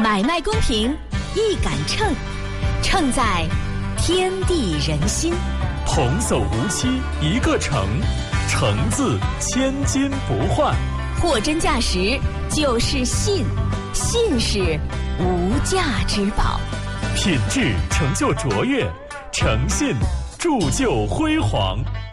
买卖公平，一杆秤，秤在天地人心。 童叟无欺一个诚，诚字千金不换。 货真价实就是信，信是无价之宝。 品质成就卓越，诚信铸就辉煌。